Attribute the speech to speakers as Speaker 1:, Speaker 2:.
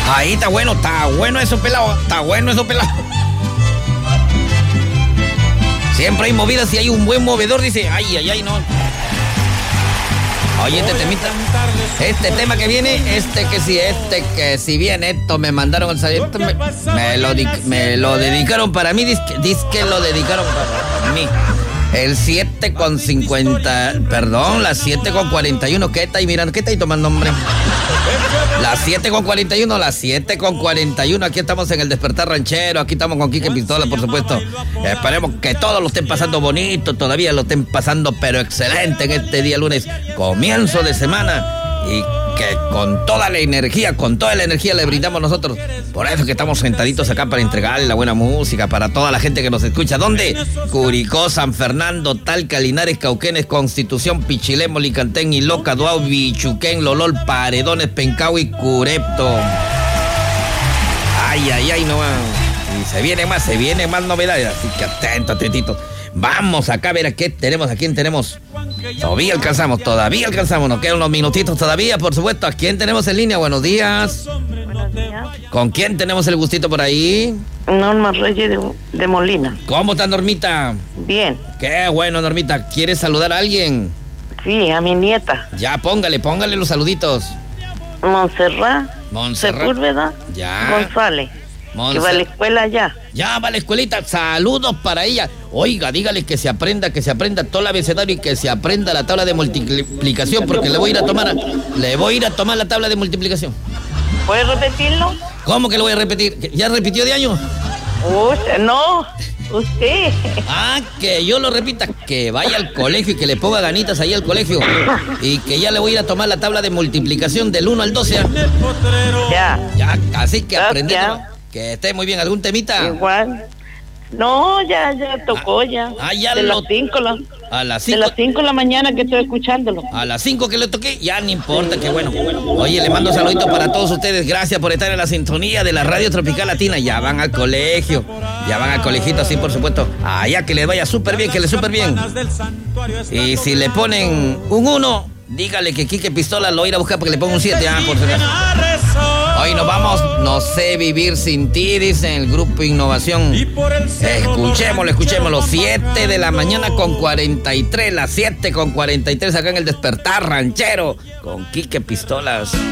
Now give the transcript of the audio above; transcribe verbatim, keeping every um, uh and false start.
Speaker 1: Ahí está bueno, está bueno eso, pelado. Está bueno eso, pelado. Siempre hay movidas y hay un buen movedor, dice. Ay, ay, ay, no. Oye, este temita, este tema que viene, este que si, este que si bien esto me mandaron el saliente, me, me, lo, me lo dedicaron para mí, dice que lo dedicaron para mí. El siete con cincuenta, perdón, las siete con cuarenta y uno, ¿qué está ahí mirando? ¿Qué está ahí tomando, hombre? Las siete con cuarenta y uno, las siete con cuarenta y uno, aquí estamos en el Despertar Ranchero, aquí estamos con Quique Pistola, por supuesto. Esperemos que todos lo estén pasando bonito, todavía lo estén pasando, pero excelente en este día lunes, comienzo de semana. Y que con toda la energía, con toda la energía le brindamos nosotros. Por eso que estamos sentaditos acá para entregarle la buena música para toda la gente que nos escucha. ¿Dónde? Curicó, San Fernando, Talca, Linares, Cauquenes, Constitución, Pichilemu, Molicantén, Iloca, Duau, Bichuquén, Lolol, Paredones, Pencau y Curepto. Ay, ay, ay, no más. Y se viene más, se viene más novedades. Así que atento, atentito. Vamos acá a ver a qué tenemos, a quién tenemos. Todavía alcanzamos, todavía alcanzamos. Nos quedan unos minutitos todavía, por supuesto. ¿A quién tenemos en línea? Buenos días.
Speaker 2: Buenos días.
Speaker 1: ¿Con quién tenemos el gustito por ahí?
Speaker 2: Norma Reyes de, de Molina.
Speaker 1: ¿Cómo está, Normita?
Speaker 2: Bien.
Speaker 1: Qué bueno, Normita. ¿Quieres saludar a alguien?
Speaker 2: Sí, a mi nieta.
Speaker 1: Ya, póngale, póngale los saluditos.
Speaker 2: Montserrat.
Speaker 1: Montserrat.
Speaker 2: Sepúlveda.
Speaker 1: Ya.
Speaker 2: González.
Speaker 1: Montse-
Speaker 2: Que va a la escuela ya.
Speaker 1: Ya va a la escuelita, saludos para ella. Oiga, dígale que se aprenda, que se aprenda todo el abecedario y que se aprenda la tabla de multiplicación, porque le voy a ir a tomar, a- le voy a ir a tomar la tabla de multiplicación.
Speaker 2: ¿Puedes repetirlo?
Speaker 1: ¿Cómo que lo voy a repetir? ¿Ya repitió de año?
Speaker 2: Usted, no, usted.
Speaker 1: Ah, que yo lo repita, que vaya al colegio y que le ponga ganitas ahí al colegio. Y que ya le voy a ir a tomar la tabla de multiplicación del uno al doce.
Speaker 2: Ya.
Speaker 1: Ya, así que
Speaker 2: Ya,
Speaker 1: aprendemos.
Speaker 2: ya.
Speaker 1: Que esté muy bien. ¿Algún temita?
Speaker 2: Igual. No, ya, ya tocó ya.
Speaker 1: Ah, ya
Speaker 2: de
Speaker 1: lo-
Speaker 2: las cinco la,
Speaker 1: A las
Speaker 2: de
Speaker 1: cinco.
Speaker 2: las cinco de la mañana que estoy escuchándolo.
Speaker 1: A las cinco que le toqué, ya no importa, qué bueno. Oye, le mando saluditos para todos ustedes. Gracias por estar en la sintonía de la Radio Tropical Latina. Ya van al colegio. Ya van al colegito, así por supuesto. Allá que les vaya súper bien, que les súper bien. Y si le ponen un uno, dígale que Quique Pistola lo irá a buscar porque le ponga un siete. Ah, por si acaso. Hoy nos vamos, no sé vivir sin ti, dice el Grupo Innovación. Escuchémoslo, escuchémoslo. siete de la mañana con cuarenta y tres, las siete con cuarenta y tres acá en el Despertar Ranchero con Quique Pistolas.